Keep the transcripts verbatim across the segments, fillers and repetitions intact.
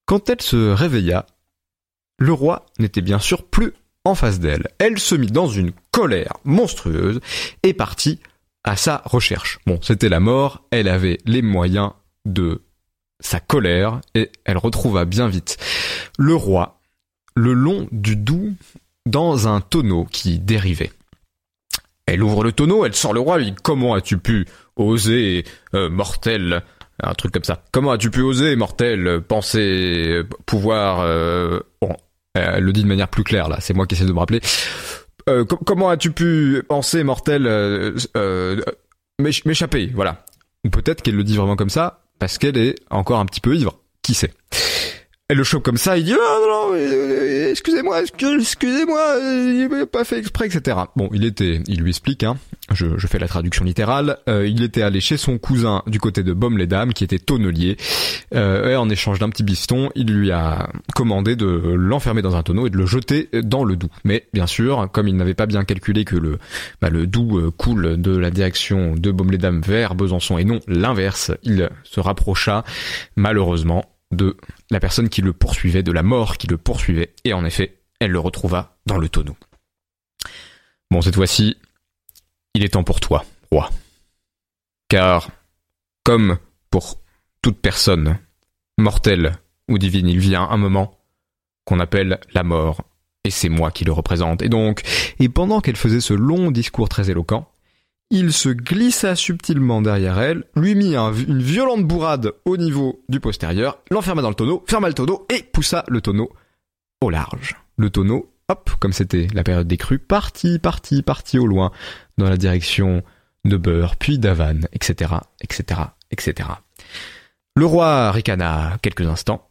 Quand elle se réveilla, le roi n'était bien sûr plus en face d'elle. Elle se mit dans une colère monstrueuse et partit à sa recherche. Bon, c'était la mort, elle avait les moyens de sa colère et elle retrouva bien vite le roi le long du Doubs dans un tonneau qui dérivait. Elle ouvre le tonneau, elle sort le roi, lui dit « Comment as-tu pu oser, euh, mortel ?» Un truc comme ça. « Comment as-tu pu oser, mortel, penser pouvoir... Euh... » Bon, elle le dit de manière plus claire, là, c'est moi qui essaie de me rappeler. Euh, com- comment as-tu pu penser, mortel, euh, euh, m'éch- m'échapper, voilà. Ou peut-être qu'elle le dit vraiment comme ça, parce qu'elle est encore un petit peu ivre. Qui sait? Elle le chope comme ça, il dit « Ah non, non, euh, excusez-moi, excuse- excusez-moi, euh, il n'a pas fait exprès, et cetera » Bon, il était, il lui explique, hein, je, je fais la traduction littérale, euh, il était allé chez son cousin du côté de Baume-les-Dames, qui était tonnelier, euh, et en échange d'un petit piston, il lui a commandé de l'enfermer dans un tonneau et de le jeter dans le Doubs. Mais bien sûr, comme il n'avait pas bien calculé que le, bah, le Doubs euh, coule de la direction de Baume-les-Dames vers Besançon et non l'inverse, il se rapprocha malheureusement de la personne qui le poursuivait, de la mort qui le poursuivait, et en effet, elle le retrouva dans le tonneau. Bon, cette fois-ci, il est temps pour toi, roi. Car, comme pour toute personne, mortelle ou divine, il vient un moment qu'on appelle la mort, et c'est moi qui le représente. Et donc, et pendant qu'elle faisait ce long discours très éloquent, il se glissa subtilement derrière elle, lui mit un, une violente bourrade au niveau du postérieur, l'enferma dans le tonneau, ferma le tonneau et poussa le tonneau au large. Le tonneau, hop, comme c'était la période des crues, partit, partit, partit au loin, dans la direction de Beure, puis d'Havannes, et cetera, et cetera, et cetera. Le roi ricana quelques instants,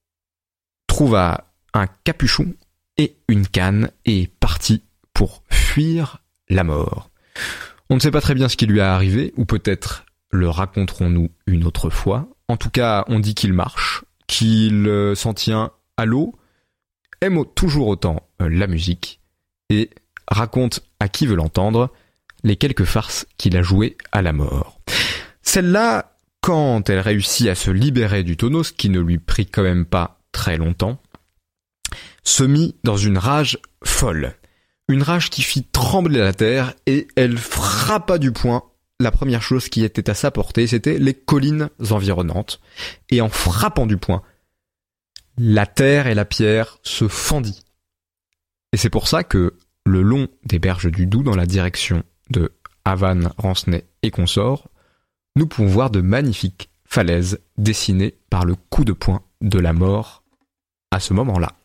trouva un capuchon et une canne et partit pour fuir la mort. On ne sait pas très bien ce qui lui est arrivé, ou peut-être le raconterons-nous une autre fois. En tout cas, on dit qu'il marche, qu'il euh, s'en tient à l'eau, aime toujours autant euh, la musique, et raconte à qui veut l'entendre les quelques farces qu'il a jouées à la mort. Celle-là, quand elle réussit à se libérer du tonneau, ce qui ne lui prit quand même pas très longtemps, se mit dans une rage folle. Une rage qui fit trembler la terre et elle frappa du poing la première chose qui était à sa portée, c'était les collines environnantes. Et en frappant du poing, la terre et la pierre se fendit. Et c'est pour ça que le long des berges du Doubs, dans la direction de Havannes, Rancenay et consorts, nous pouvons voir de magnifiques falaises dessinées par le coup de poing de la mort à ce moment-là.